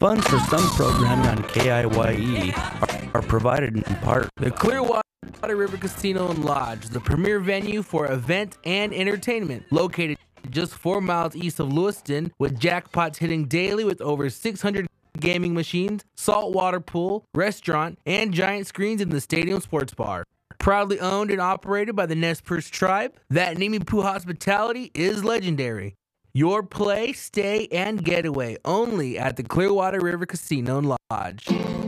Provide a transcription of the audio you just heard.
Funds for some programming on KIYE are provided in part. The Clearwater River Casino and Lodge, the premier venue for event and entertainment, located just 4 miles east of Lewiston, with jackpots hitting daily with over 600 gaming machines, saltwater pool, restaurant, and giant screens in the stadium sports bar. Proudly owned and operated by the Nez Perce tribe, that Nimipu hospitality is legendary. Your play, stay, and getaway only at the Clearwater River Casino and Lodge.